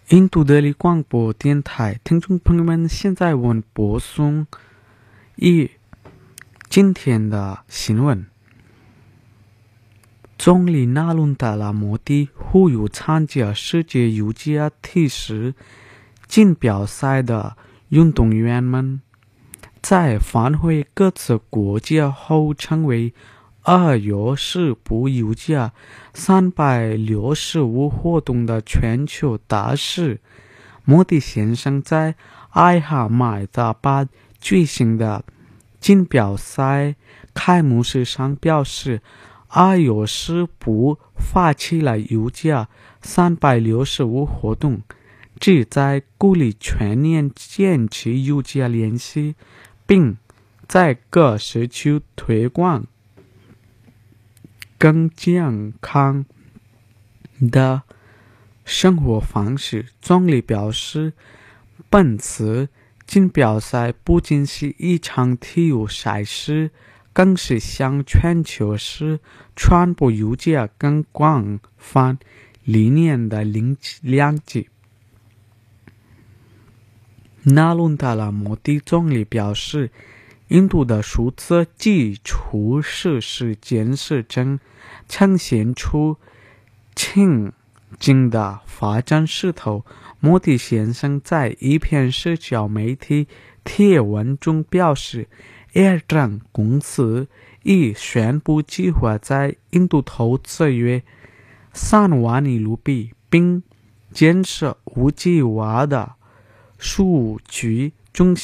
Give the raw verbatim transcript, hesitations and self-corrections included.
印度德里广播电台听众朋友们，现在我们播送一今天的新闻。总理纳伦达拉摩迪呼吁参加世界游泳体式锦标赛的运动员们，在返回各自国家后成为二月十部游泳三百六十五活动的全球大使。摩迪先生在艾哈迈达巴举行的锦标赛开幕式上表示，二月十部发起了游泳三百六十五活动，旨在鼓励全年坚持游泳练习，并在各社区推广更健康的生活方式。总理表示，本次锦标赛不仅是一场体育赛事，更是向全球式传播游泳更广泛理念的良机。纳伦达拉摩迪总理表示，印度的数字基础设施建设正呈现出前进的发展势头。摩迪先生在一篇社交媒体贴文中表示， Airtran 公司已宣布计划在印度投资约三万亿卢比，并建设五 G 瓦的数据中心。